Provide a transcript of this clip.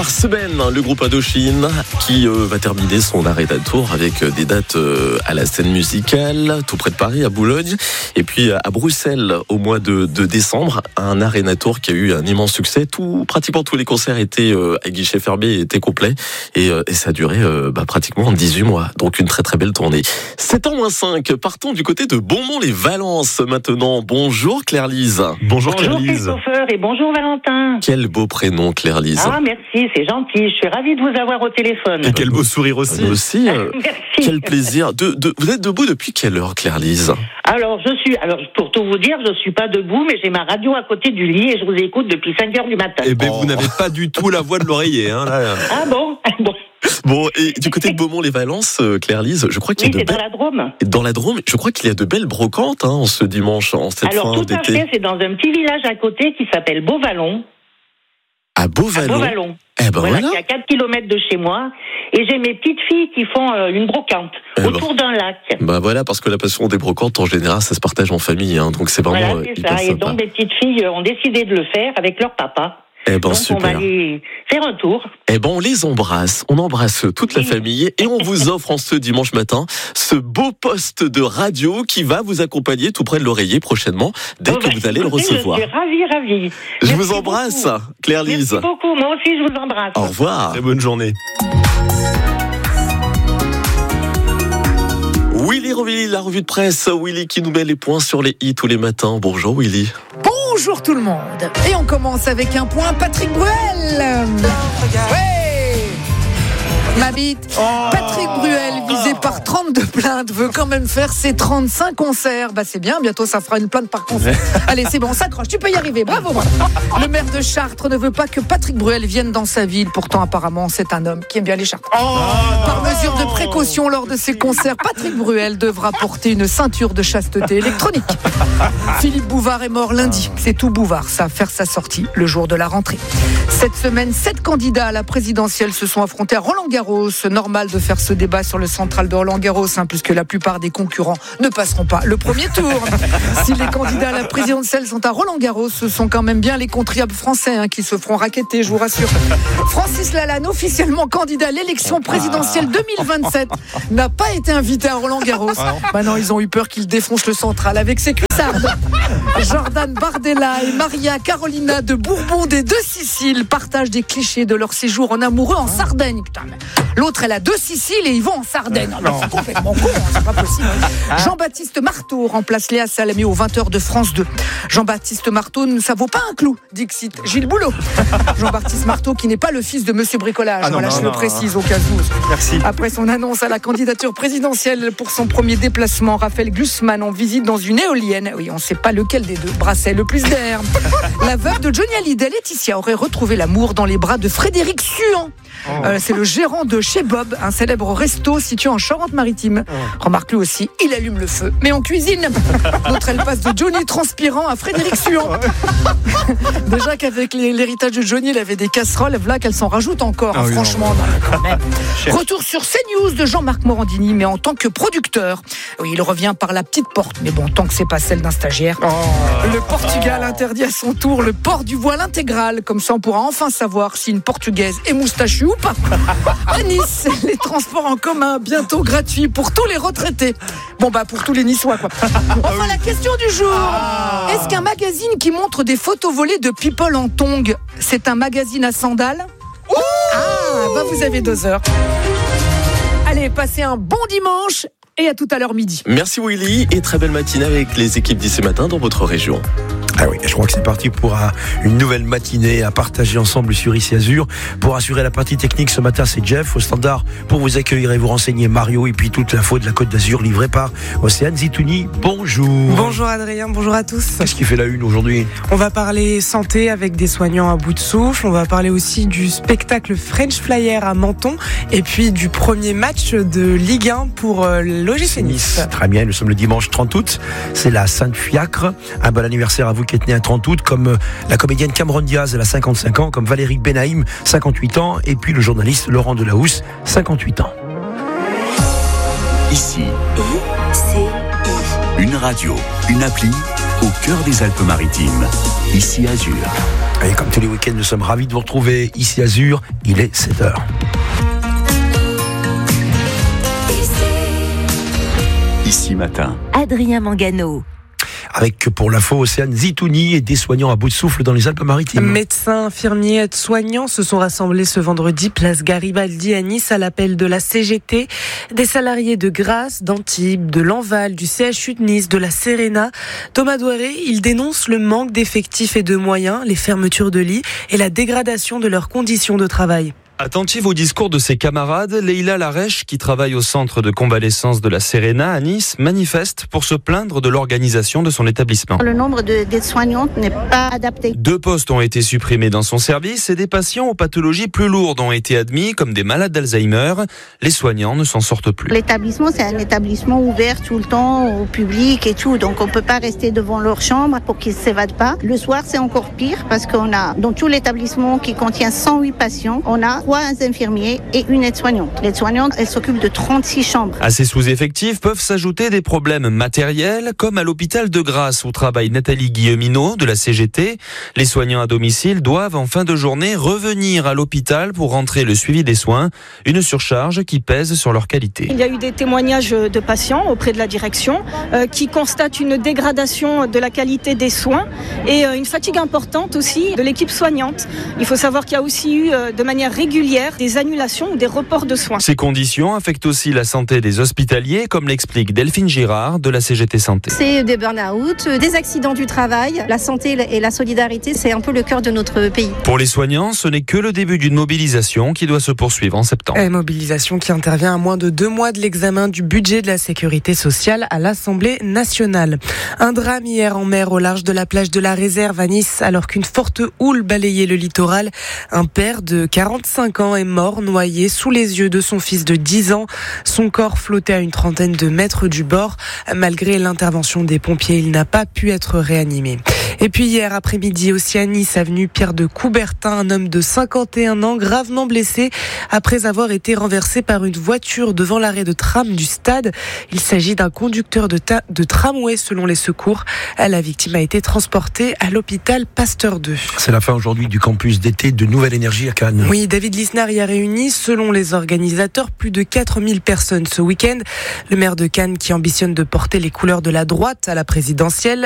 par semaine, le groupe Indochine qui va terminer son arena tour avec des dates à la scène musicale, tout près de Paris, à Boulogne, et puis à Bruxelles au mois de décembre. Un arena tour qui a eu un immense succès. Pratiquement tous les concerts étaient à guichet fermé, étaient complets, et ça a duré pratiquement 18 mois. Donc une très très belle tournée. 7h-5, partons du côté de Beaumont-les-Valences maintenant. Bonjour Claire-Lise. Bonjour Christopher et bonjour Valentin. Quel beau prénom Claire-Lise. Ah merci, c'est gentil, je suis ravie de vous avoir au téléphone. Et quel beau sourire aussi. Merci. Merci. Quel plaisir. Vous êtes debout depuis quelle heure Claire-Lise? Alors pour tout vous dire, je suis pas debout, mais j'ai ma radio à côté du lit et je vous écoute depuis 5h du matin. Eh ben vous n'avez pas du tout la voix de l'oreiller. Hein, là. Ah bon. Bon, et du côté de Beaumont-les-Valences, Claire-Lise, je crois qu'il y a dans la Drôme. Dans la Drôme, je crois qu'il y a de belles brocantes en ce dimanche, en cette fin d'été. Alors tout à fait, c'est dans un petit village à côté qui s'appelle Beauvallon. À Beauvallon. Eh ben voilà. Qui est à 4 km de chez moi. Et j'ai mes petites filles qui font une brocante autour d'un lac. Bah voilà, parce que la passion des brocantes, en général, ça se partage en famille. Hein, donc c'est vraiment c'est ça. Et donc mes petites filles ont décidé de le faire avec leur papa. Eh ben, donc super. On va aller faire un tour. Eh ben on les embrasse, on embrasse toute la famille et on vous offre en ce dimanche matin ce beau poste de radio qui va vous accompagner tout près de l'oreiller prochainement dès que vous allez le recevoir. Je suis ravie. Je vous embrasse, Claire-Lise. Merci beaucoup, moi aussi je vous embrasse. Au revoir. Très bonne journée. Willy Rovilly, la revue de presse. Willy qui nous met les points sur les i tous les matins. Bonjour Willy. Bonjour tout le monde. Et on commence avec un point Patrick Bruel. Ouais. Ma bite. Patrick Bruel, visé par 32 plaintes, veut quand même faire ses 35 concerts. Bah c'est bien, bientôt ça fera une plainte par concert. Allez, c'est bon, on s'accroche, tu peux y arriver, bravo. Le maire de Chartres ne veut pas que Patrick Bruel vienne dans sa ville. Pourtant, apparemment, c'est un homme qui aime bien les Chartres. Par mesure de précaution lors de ses concerts, Patrick Bruel devra porter une ceinture de chasteté électronique. Philippe Bouvard est mort lundi. C'est tout Bouvard, ça, faire sa sortie le jour de la rentrée. Cette semaine, 7 candidats à la présidentielle se sont affrontés à Roland-Garros. Normal de faire ce débat sur le central de Roland-Garros, puisque la plupart des concurrents ne passeront pas le premier tour. Si les candidats à la présidentielle sont à Roland-Garros, ce sont quand même bien les contribuables français qui se feront racketter, je vous rassure. Francis Lalanne, officiellement candidat à l'élection présidentielle 2027, n'a pas été invité à Roland-Garros. Maintenant, ils ont eu peur qu'il défonce le central avec ses cuissardes. Jordan Bardella et Maria Carolina de Bourbon des Deux Siciles partagent des clichés de leur séjour en amoureux en Sardaigne. Putain, mais l'autre, elle a 2 Siciles et ils vont en Sardaigne. C'est complètement con, c'est pas possible. Jean-Baptiste Marteau remplace Léa Salamé aux 20h de France 2. Jean-Baptiste Marteau, ça vaut pas un clou, dixit Gilles Boulot. Jean-Baptiste Marteau qui n'est pas le fils de Monsieur Bricolage. Je le précise au cas où. Merci. Après son annonce à la candidature présidentielle pour son premier déplacement, Raphaël Glucksmann en visite dans une éolienne. Oui, on ne sait pas lequel des deux brassait le plus d'air. La veuve de Johnny Hallyday, Laetitia, aurait retrouvé l'amour dans les bras de Frédéric Suant. C'est le gérant de Chez Bob, un célèbre resto situé en Charente-Maritime. Remarque lui aussi, il allume le feu, mais en cuisine. L'autre, elle passe de Johnny transpirant à Frédéric Suant. Déjà qu'avec l'héritage de Johnny, il avait des casseroles, voilà qu'elle s'en rajoute encore, franchement. Quand même. Retour sur CNews de Jean-Marc Morandini, mais en tant que producteur. Oui, il revient par la petite porte, mais bon, tant que c'est pas celle d'un stagiaire. Le Portugal interdit à son tour le port du voile intégral, comme ça on pourra enfin savoir si une Portugaise est moustachue ou pas. À Nice, les transports en commun bientôt gratuits pour tous les retraités. Bon pour tous les Niçois quoi. Enfin la question du jour. Est-ce qu'un magazine qui montre des photos volées de people en tongs, c'est un magazine à sandales? Vous avez 2 heures. Allez, passez un bon dimanche et à tout à l'heure midi. Merci Willy et très belle matinée avec les équipes d'ici matin dans votre région. Ah oui, je crois que c'est parti pour une nouvelle matinée à partager ensemble sur Ici Azur. Pour assurer la partie technique ce matin, c'est Jeff au standard pour vous accueillir et vous renseigner, Mario, et puis toute l'info de la Côte d'Azur livrée par Océane Zitouni. Bonjour. Bonjour Adrien, bonjour à tous. Qu'est-ce qui fait la une aujourd'hui? On va parler santé avec des soignants à bout de souffle. On va parler aussi du spectacle French Flyer à Menton et puis du premier match de Ligue 1 pour l'OGC Nice. Très bien, nous sommes le dimanche 30 août. C'est la Sainte-Fiacre. Un bon anniversaire à vous qui êtes né un 30 août, comme la comédienne Cameron Diaz, elle a 55 ans, comme Valérie Benaïm, 58 ans, et puis le journaliste Laurent Delahousse, 58 ans. Ici, une radio, une appli au cœur des Alpes-Maritimes. Ici Azur. Et comme tous les week-ends, nous sommes ravis de vous retrouver ici Azur. Il est 7h. Ici Matin. Adrien Mangano. Avec pour l'info Océane Zitouni et des soignants à bout de souffle dans les Alpes-Maritimes. Médecins, infirmiers, aides-soignants se sont rassemblés ce vendredi place Garibaldi à Nice à l'appel de la CGT. Des salariés de Grasse, d'Antibes, de Lanval, du CHU de Nice, de la Serena. Thomas Douaré, il dénonce le manque d'effectifs et de moyens, les fermetures de lits et la dégradation de leurs conditions de travail. Attentive au discours de ses camarades, Leïla Larèche, qui travaille au centre de convalescence de la Serena à Nice, manifeste pour se plaindre de l'organisation de son établissement. Le nombre d'aides-soignantes n'est pas adapté. 2 postes ont été supprimés dans son service et des patients aux pathologies plus lourdes ont été admis, comme des malades d'Alzheimer. Les soignants ne s'en sortent plus. L'établissement, c'est un établissement ouvert tout le temps au public et tout, donc on ne peut pas rester devant leur chambre pour qu'ils ne s'évadent pas. Le soir, c'est encore pire parce qu'on a, dans tout l'établissement qui contient 108 patients, on a 3 infirmiers et une aide-soignante. L'aide-soignante, elle s'occupe de 36 chambres. À ces sous-effectifs peuvent s'ajouter des problèmes matériels, comme à l'hôpital de Grasse où travaille Nathalie Guilleminot de la CGT. Les soignants à domicile doivent en fin de journée revenir à l'hôpital pour rentrer le suivi des soins, une surcharge qui pèse sur leur qualité. Il y a eu des témoignages de patients auprès de la direction qui constatent une dégradation de la qualité des soins et une fatigue importante aussi de l'équipe soignante. Il faut savoir qu'il y a aussi eu de manière régulière des annulations ou des reports de soins. Ces conditions affectent aussi la santé des hospitaliers, comme l'explique Delphine Girard de la CGT Santé. C'est des burn-out, des accidents du travail. La santé et la solidarité, c'est un peu le cœur de notre pays. Pour les soignants, ce n'est que le début d'une mobilisation qui doit se poursuivre en septembre. Une mobilisation qui intervient à moins de 2 mois de l'examen du budget de la sécurité sociale à l'Assemblée nationale. Un drame hier en mer au large de la plage de la Réserve à Nice, alors qu'une forte houle balayait le littoral. Un père de 45 ans est mort noyé sous les yeux de son fils de 10 ans. Son corps flottait à une trentaine de mètres du bord. Malgré l'intervention des pompiers, il n'a pas pu être réanimé. Et puis hier après-midi aussi à Nice, avenue Pierre de Coubertin, un homme de 51 ans gravement blessé après avoir été renversé par une voiture devant l'arrêt de tram du stade. Il s'agit d'un conducteur de tramway selon les secours. La victime a été transportée à l'hôpital Pasteur 2. C'est la fin aujourd'hui du campus d'été de Nouvelle Énergie à Cannes. Oui, David Lisnard y a réuni, selon les organisateurs, plus de 4000 personnes ce week-end. Le maire de Cannes qui ambitionne de porter les couleurs de la droite à la présidentielle